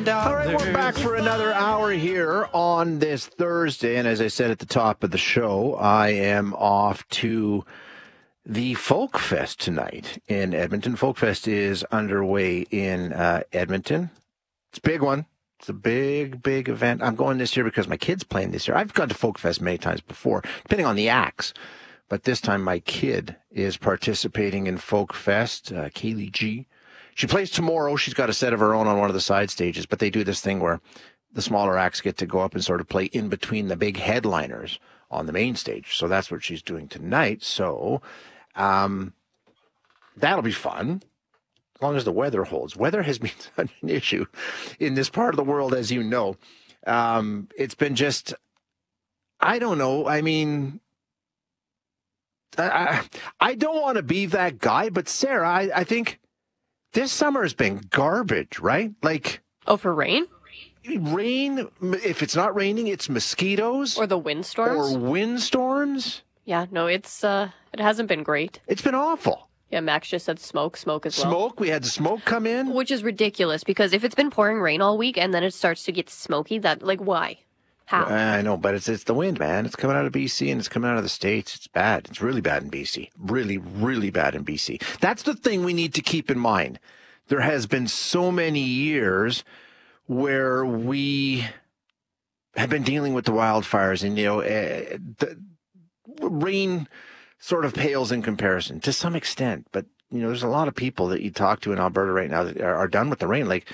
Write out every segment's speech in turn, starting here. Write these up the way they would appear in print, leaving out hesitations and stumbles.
All right, we're back for another hour here on this Thursday. And as I said at the top of the show, I am off to the Folk Fest tonight in Edmonton. Folk Fest is underway in Edmonton. It's a big one. It's a big, big event. I'm going this year because my kid's playing this year. I've gone to Folk Fest many times before, depending on the acts. But this time my kid is participating in Folk Fest, Kaylee G. She plays tomorrow. She's got a set of her own on one of the side stages, but they do this thing where the smaller acts get to go up and sort of play in between the big headliners on the main stage. So that's what she's doing tonight. So that'll be fun, as long as the weather holds. Weather has been such an issue in this part of the world, as you know. It's been just, I don't know. I mean, I don't want to be that guy, but Sarah, I think this summer has been garbage, right? Like, oh, for rain? Rain, if it's not raining, it's mosquitoes. Or the windstorms? Or windstorms. Yeah, no, it hasn't been great. It's been awful. Yeah, Max just said smoke as well. Smoke, we had the smoke come in. Which is ridiculous, because if it's been pouring rain all week and then it starts to get smoky, why? How? I know, but it's the wind, man. It's coming out of BC and it's coming out of the States. It's bad. It's really bad in BC. Really, really bad in BC. That's the thing we need to keep in mind. There has been so many years where we have been dealing with the wildfires, and, the rain sort of pales in comparison to some extent. But, there's a lot of people that you talk to in Alberta right now that are done with the rain. Like,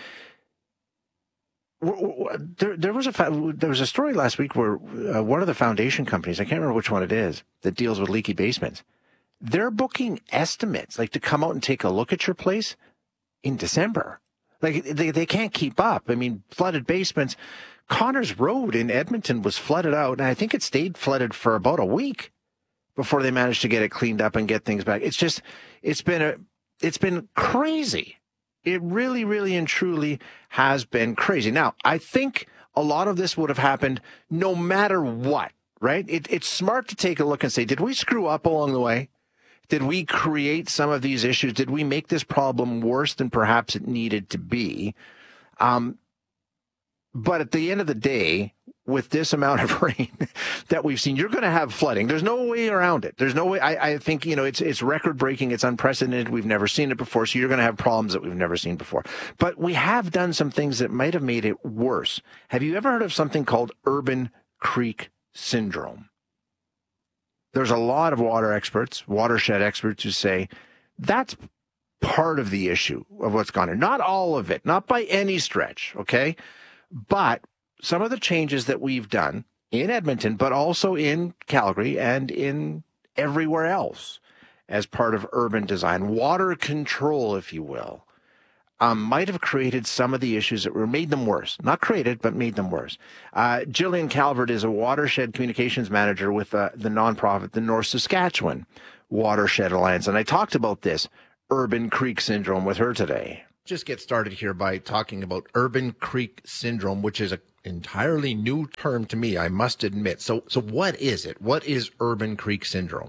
there was a story last week where one of the foundation companies, I can't remember which one it is, that deals with leaky basements, they're booking estimates, like, to come out and take a look at your place in December. Like, they can't keep up. I mean, flooded basements. Connors Road in Edmonton was flooded out, and I think it stayed flooded for about a week before they managed to get it cleaned up and get things back. It's been crazy. It really, really and truly has been crazy. Now, I think a lot of this would have happened no matter what, right? It's smart to take a look and say, did we screw up along the way? Did we create some of these issues? Did we make this problem worse than perhaps it needed to be? But at the end of the day, with this amount of rain that we've seen, you're going to have flooding. There's no way around it. There's no way. I think, it's record breaking. It's unprecedented. We've never seen it before. So you're going to have problems that we've never seen before. But we have done some things that might have made it worse. Have you ever heard of something called Urban Creek Syndrome? There's a lot of watershed experts who say that's part of the issue of what's gone on. Not all of it, not by any stretch, okay? But some of the changes that we've done in Edmonton, but also in Calgary and in everywhere else as part of urban design, water control, if you will, might have created some of the issues that made them worse. Not created, but made them worse. Jillian Calvert is a watershed communications manager with the nonprofit, the North Saskatchewan Watershed Alliance. And I talked about this Urban Creek Syndrome with her today. Just get started here by talking about Urban Creek Syndrome, which is an entirely new term to me, I must admit. So what is it? What is Urban Creek Syndrome?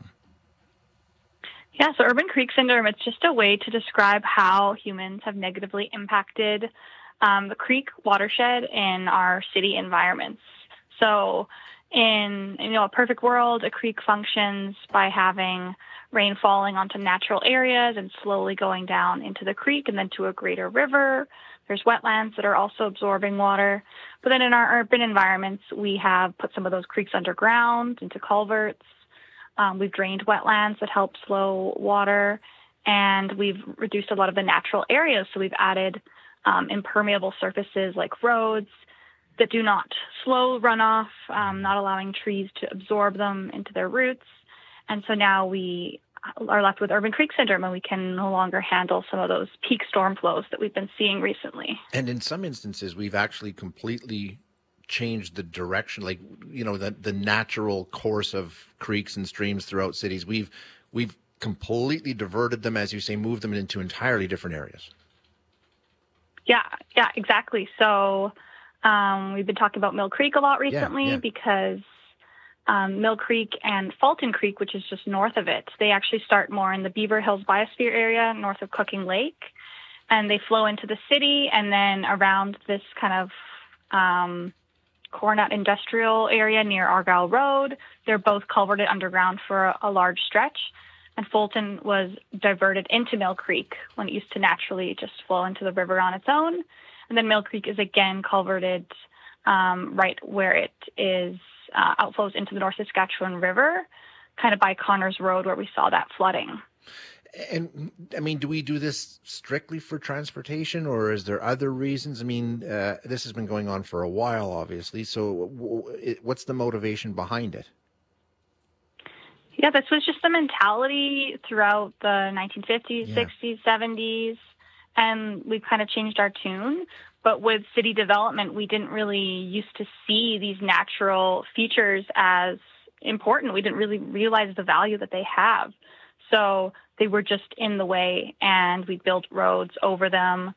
Yeah, so Urban Creek Syndrome, it's just a way to describe how humans have negatively impacted the creek watershed in our city environments. So in a perfect world, a creek functions by having rain falling onto natural areas and slowly going down into the creek and then to a greater river. There's wetlands that are also absorbing water. But then in our urban environments, we have put some of those creeks underground into culverts. We've drained wetlands that help slow water, and we've reduced a lot of the natural areas. So we've added impermeable surfaces like roads that do not slow runoff, not allowing trees to absorb them into their roots. And so now we are left with Urban Creek Syndrome, and we can no longer handle some of those peak storm flows that we've been seeing recently. And in some instances, we've actually completely changed the direction, like, the natural course of creeks and streams throughout cities. We've completely diverted them, as you say, moved them into entirely different areas. Yeah, exactly. So we've been talking about Mill Creek a lot recently because Mill Creek and Fulton Creek, which is just north of it, they actually start more in the Beaver Hills Biosphere area, north of Cooking Lake. and they flow into the city, and then around this kind of Coronat industrial area near Argyle Road, they're both culverted underground for a large stretch. And Fulton was diverted into Mill Creek when it used to naturally just flow into the river on its own. And then Mill Creek is again culverted right where it is outflows into the North Saskatchewan River, kind of by Connors Road where we saw that flooding. And I mean, do we do this strictly for transportation, or is there other reasons? I mean, this has been going on for a while, obviously. So what's the motivation behind it? Yeah, this was just the mentality throughout the 1950s, 60s, 70s, and we've kind of changed our tune. But with city development, we didn't really used to see these natural features as important. We didn't really realize the value that they have. So they were just in the way, and we built roads over them,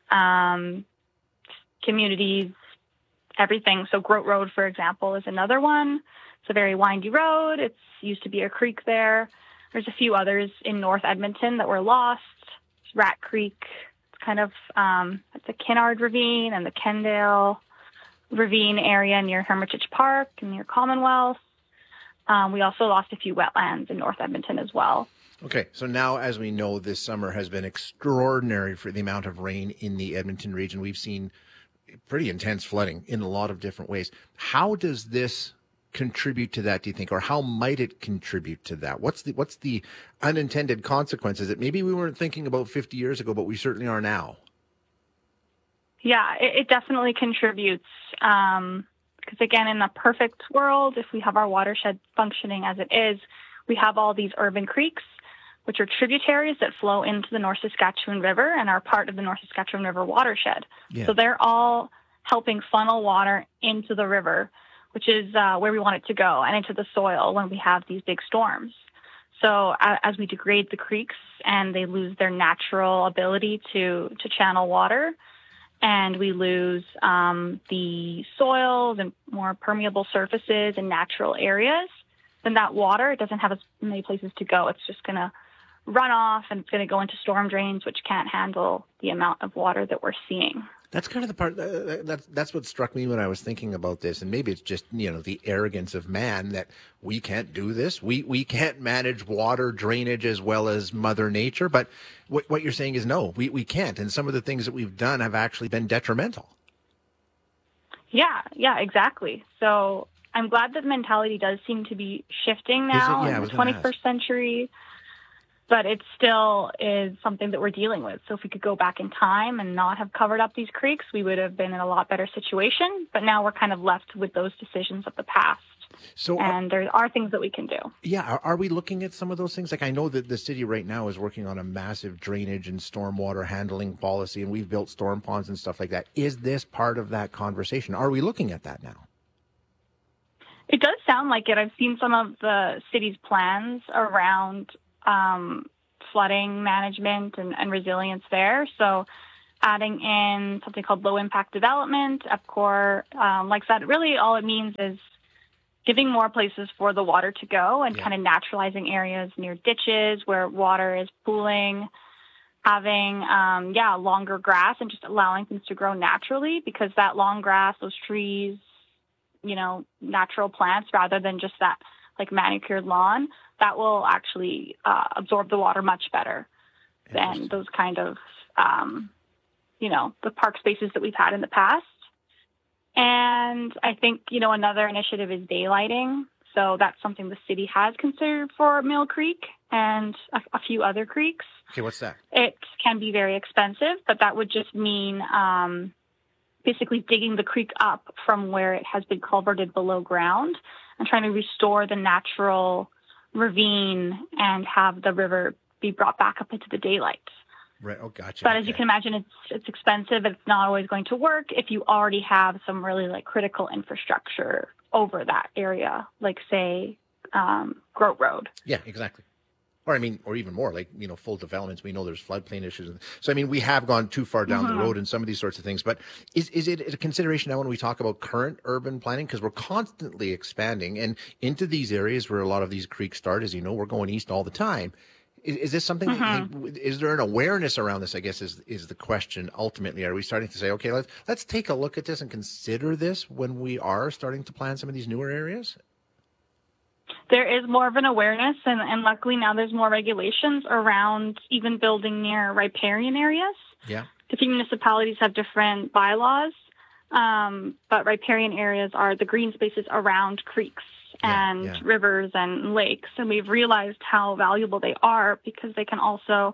communities, everything. So Groat Road, for example, is another one. It's a very windy road. It's used to be a creek there. There's a few others in North Edmonton that were lost. Rat Creek, it's kind of it's the Kinnard Ravine and the Kendale Ravine area near Hermitage Park and near Commonwealth. We also lost a few wetlands in North Edmonton as well. Okay, so now, as we know, this summer has been extraordinary for the amount of rain in the Edmonton region. We've seen pretty intense flooding in a lot of different ways. How does this contribute to that, do you think, or how might it contribute to that? What's the unintended consequences that maybe we weren't thinking about 50 years ago, but we certainly are now? Yeah, it definitely contributes. Because again, in the perfect world, if we have our watershed functioning as it is, we have all these urban creeks, which are tributaries that flow into the North Saskatchewan River and are part of the North Saskatchewan River watershed. Yeah. So they're all helping funnel water into the river, which is where we want it to go, and into the soil when we have these big storms. So as we degrade the creeks and they lose their natural ability to channel water, and we lose the soils and more permeable surfaces and natural areas, then that water, it doesn't have as many places to go. It's just going to run off, and it's going to go into storm drains, which can't handle the amount of water that we're seeing. That's kind of the part that's what struck me when I was thinking about this. And maybe it's just, the arrogance of man that we can't do this. We can't manage water drainage as well as Mother Nature. But what you're saying is no, we can't. And some of the things that we've done have actually been detrimental. Yeah, exactly. So I'm glad that the mentality does seem to be shifting now in the 21st century. But it still is something that we're dealing with. So if we could go back in time and not have covered up these creeks, we would have been in a lot better situation. But now we're kind of left with those decisions of the past. And there are things that we can do. Yeah. Are we looking at some of those things? Like, I know that the city right now is working on a massive drainage and stormwater handling policy, and we've built storm ponds and stuff like that. Is this part of that conversation? Are we looking at that now? It does sound like it. I've seen some of the city's plans around flooding management and resilience there. So adding in something called low impact development, EPCOR, like that, really all it means is giving more places for the water to go and kind of naturalizing areas near ditches where water is pooling, having, longer grass and just allowing things to grow naturally, because that long grass, those trees, natural plants, rather than just that like manicured lawn, that will actually absorb the water much better than those kind of, the park spaces that we've had in the past. And I think, another initiative is daylighting. So that's something the city has considered for Mill Creek and a few other creeks. Okay, what's that? It can be very expensive, but that would just mean basically digging the creek up from where it has been culverted below ground and trying to restore the natural ravine and have the river be brought back up into the daylight. Right. Oh, gotcha. But as you can imagine, it's expensive. It's not always going to work if you already have some really critical infrastructure over that area, like say Groat Road. Yeah, exactly. Or even more, full developments. We know there's floodplain issues. So, we have gone too far down the road in some of these sorts of things. But is it a consideration now when we talk about current urban planning? Because we're constantly expanding and into these areas where a lot of these creeks start. As you know, we're going east all the time. Is this something? Is there an awareness around this? I guess is the question. Ultimately, are we starting to say, okay, let's take a look at this and consider this when we are starting to plan some of these newer areas? There is more of an awareness, and luckily now there's more regulations around even building near riparian areas. Yeah. Different municipalities have different bylaws, but riparian areas are the green spaces around creeks and rivers and lakes. And we've realized how valuable they are because they can also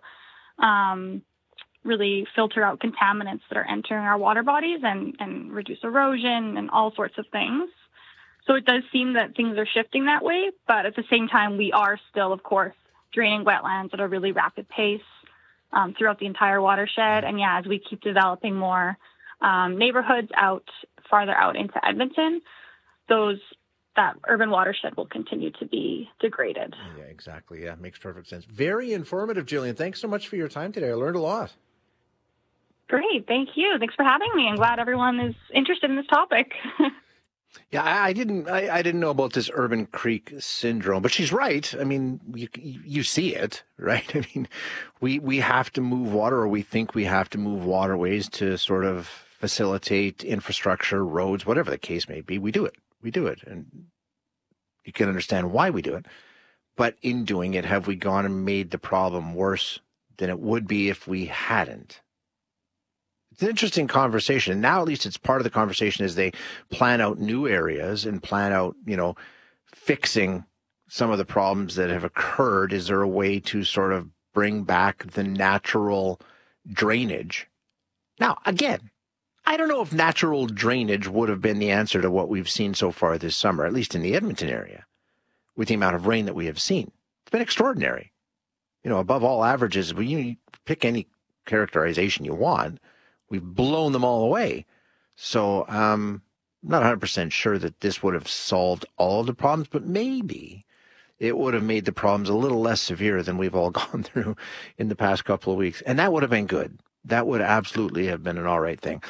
really filter out contaminants that are entering our water bodies and reduce erosion and all sorts of things. So it does seem that things are shifting that way, but at the same time, we are still, of course, draining wetlands at a really rapid pace throughout the entire watershed. And as we keep developing more neighborhoods farther out into Edmonton, that urban watershed will continue to be degraded. Yeah, exactly. Yeah, makes perfect sense. Very informative, Jillian. Thanks so much for your time today. I learned a lot. Great. Thank you. Thanks for having me. I'm glad everyone is interested in this topic. Yeah, I didn't know about this urban creek syndrome, but she's right. I mean, you see it, right? I mean, we have to move water, or we think we have to move waterways to sort of facilitate infrastructure, roads, whatever the case may be. We do it, and you can understand why we do it. But in doing it, have we gone and made the problem worse than it would be if we hadn't? It's an interesting conversation. Now, at least it's part of the conversation as they plan out new areas and plan out, fixing some of the problems that have occurred. Is there a way to sort of bring back the natural drainage? Now, again, I don't know if natural drainage would have been the answer to what we've seen so far this summer, at least in the Edmonton area, with the amount of rain that we have seen. It's been extraordinary. Above all averages. You pick any characterization you want. We've blown them all away. So I'm not 100% sure that this would have solved all of the problems, but maybe it would have made the problems a little less severe than we've all gone through in the past couple of weeks. And that would have been good. That would absolutely have been an all right thing.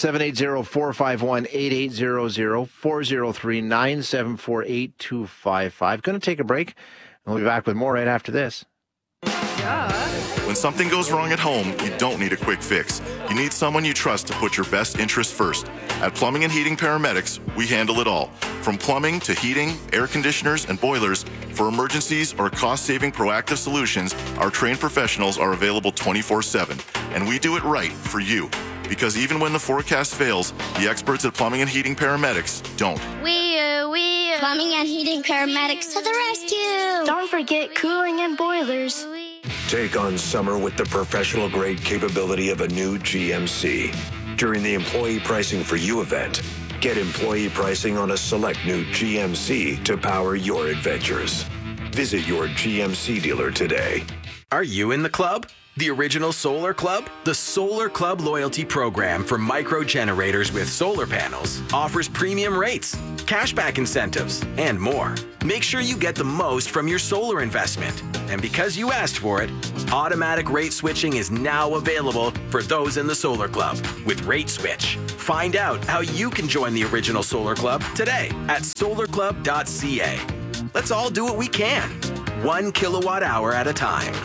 780-451-8800, 403-974-8255. Going to take a break, and we'll be back with more right after this. When something goes wrong at home, you don't need a quick fix. You need someone you trust to put your best interest first. At Plumbing and Heating Paramedics, we handle it all. From plumbing to heating, air conditioners, and boilers, for emergencies or cost-saving proactive solutions, our trained professionals are available 24/7. And we do it right for you. Because even when the forecast fails, the experts at Plumbing and Heating Paramedics don't. Plumbing and Heating Paramedics to the rescue! Don't forget cooling and boilers. Take on summer with the professional-grade capability of a new GMC. During the Employee Pricing for You event, get employee pricing on a select new GMC to power your adventures. Visit your GMC dealer today. Are you in the club? The original Solar Club? The Solar Club loyalty program for micro generators with solar panels offers premium rates, cashback incentives, and more. Make sure you get the most from your solar investment. And because you asked for it, automatic rate switching is now available for those in the Solar Club with Rate Switch. Find out how you can join the original Solar Club today at solarclub.ca. Let's all do what we can, 1 kilowatt hour at a time.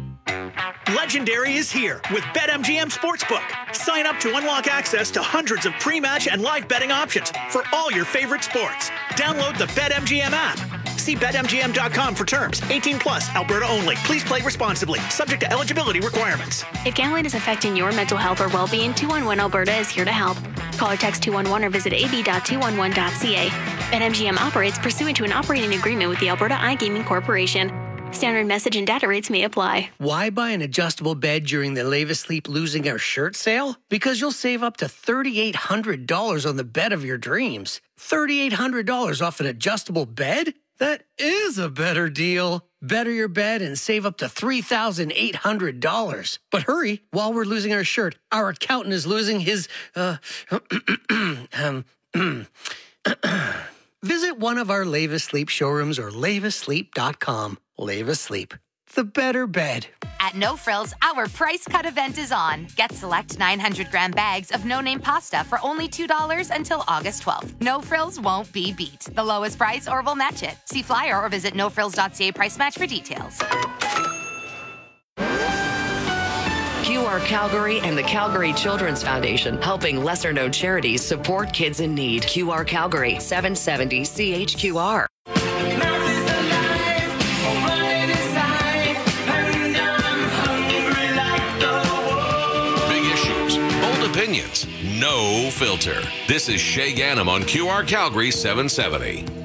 Legendary is here with BetMGM Sportsbook. Sign up to unlock access to hundreds of pre-match and live betting options for all your favorite sports. Download the BetMGM app. See BetMGM.com for terms. 18 plus, Alberta only. Please play responsibly. Subject to eligibility requirements. If gambling is affecting your mental health or well-being, 211 Alberta is here to help. Call or text 211 or visit ab.211.ca. BetMGM operates pursuant to an operating agreement with the Alberta iGaming Corporation. Standard message and data rates may apply. Why buy an adjustable bed during the Lave Asleep Losing Our Shirt sale? Because you'll save up to $3,800 on the bed of your dreams. $3,800 off an adjustable bed? That is a better deal. Better your bed and save up to $3,800. But hurry, while we're losing our shirt, our accountant is losing his, Visit one of our Lave Asleep showrooms or laveasleep.com. Lave Asleep, the better bed. At No Frills, our price cut event is on. Get select 900-gram bags of no-name pasta for only $2 until August 12th. No Frills won't be beat. The lowest price or we'll match it. See flyer or visit nofrills.ca price match for details. QR Calgary and the Calgary Children's Foundation, helping lesser-known charities support kids in need. QR Calgary, 770 CHQR. Big issues, bold opinions, no filter. This is Shay Ganem on QR Calgary 770.